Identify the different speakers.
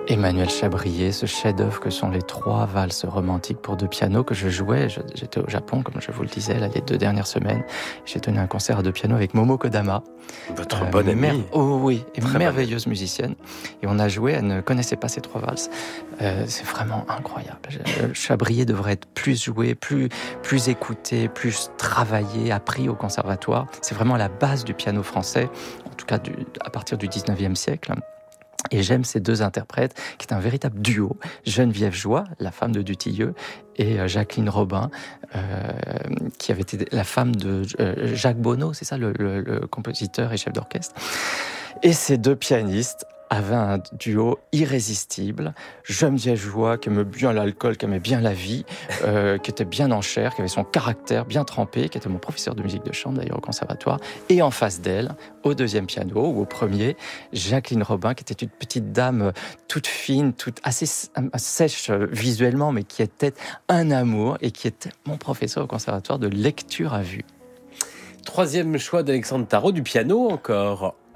Speaker 1: Emmanuel Chabrier, ce chef-d'œuvre que sont les 3 valses romantiques pour 2 pianos que je jouais. J'étais au Japon, comme je vous le disais, là, les 2 dernières semaines. J'ai donné un concert à 2 pianos avec Momo Kodama.
Speaker 2: Votre bonne amie.
Speaker 1: Oh oui, et
Speaker 2: Très
Speaker 1: merveilleuse musicienne. Et on a joué, elle ne connaissait pas ces 3 valses. C'est vraiment incroyable. Chabrier devrait être plus joué, plus écouté, plus travaillé, appris au conservatoire. C'est vraiment la base du piano français, en tout cas à partir du 19e siècle. Et j'aime ces 2 interprètes, qui est un véritable duo. Geneviève Joix, la femme de Dutilleux, et Jacqueline Robin, qui avait été la femme de Jacques Bonneau, c'est ça, le compositeur et chef d'orchestre. Et ces 2 pianistes avaient un duo irrésistible. Geneviève Joix, qui aimait bien l'alcool, qui aimait bien la vie, qui était bien en chair, qui avait son caractère bien trempé, qui était mon professeur de musique de chambre d'ailleurs au conservatoire. Et en face d'elle, au 2e piano ou au 1er, Jacqueline Robin, qui était une petite dame toute fine, toute assez sèche visuellement, mais qui était un amour et qui était mon professeur au conservatoire de lecture à vue.
Speaker 2: 3e choix d'Alexandre Tarot, du piano encore.